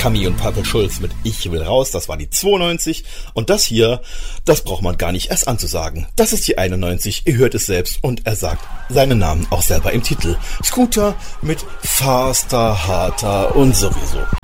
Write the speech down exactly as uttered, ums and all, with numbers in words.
Camille und Purple Schulz mit Ich will raus, das war die zweiundneunzig. Und das hier, das braucht man gar nicht erst anzusagen. Das ist die einundneunzig, ihr hört es selbst und er sagt seinen Namen auch selber im Titel. Scooter mit Faster, Harter und sowieso.